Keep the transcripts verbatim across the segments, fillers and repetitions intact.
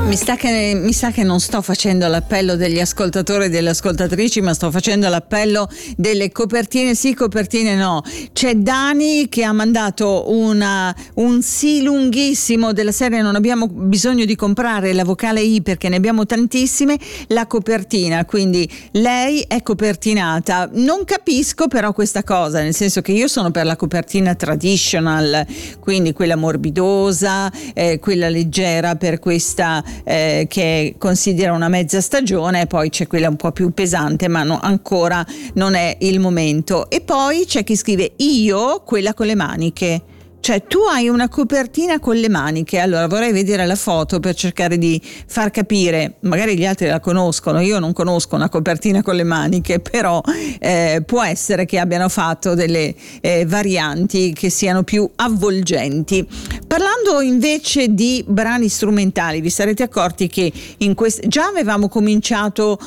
Mi sta che, mi sa che non sto facendo l'appello degli ascoltatori e delle ascoltatrici, ma sto facendo l'appello delle copertine sì, copertine no. C'è Dani che ha mandato una, un sì lunghissimo della serie non abbiamo bisogno di comprare la vocale I perché ne abbiamo tantissime, la copertina, quindi lei è copertinata. Non capisco però questa cosa, nel senso che io sono per la copertina traditional, quindi quella morbidosa, eh, quella leggera per questa Eh, che considera una mezza stagione, poi c'è quella un po' più pesante, ma no, ancora non è il momento. E poi c'è chi scrive io quella con le maniche. Cioè tu hai una copertina con le maniche, allora vorrei vedere la foto per cercare di far capire, magari gli altri la conoscono, io non conosco una copertina con le maniche, però eh, può essere che abbiano fatto delle eh, varianti che siano più avvolgenti. Parlando invece di brani strumentali, vi sarete accorti che in quest- già avevamo cominciato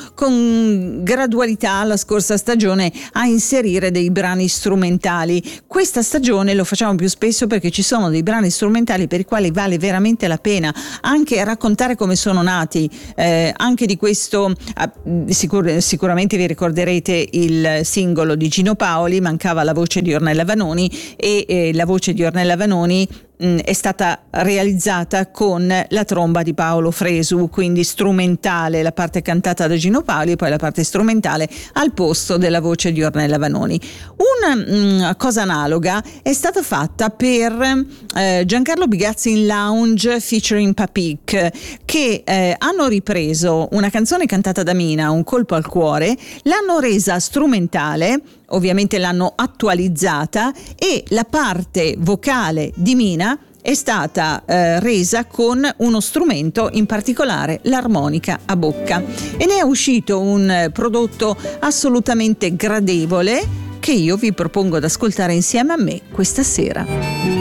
con gradualità la scorsa stagione a inserire dei brani strumentali. Questa stagione lo facciamo più spesso perché ci sono dei brani strumentali per i quali vale veramente la pena anche raccontare come sono nati. Eh, anche di questo eh, sicur- sicuramente vi ricorderete il singolo di Gino Paoli, mancava la voce di Ornella Vanoni e eh, la voce di Ornella Vanoni è stata realizzata con la tromba di Paolo Fresu, quindi strumentale la parte cantata da Gino Paoli e poi la parte strumentale al posto della voce di Ornella Vanoni. Una mh, cosa analoga è stata fatta per eh, Giancarlo Bigazzi in Lounge featuring Papik, che eh, hanno ripreso una canzone cantata da Mina, Un colpo al cuore, l'hanno resa strumentale, ovviamente l'hanno attualizzata e la parte vocale di Mina è stata eh, resa con uno strumento, in particolare l'armonica a bocca, e ne è uscito un eh, prodotto assolutamente gradevole che io vi propongo di ascoltare insieme a me questa sera.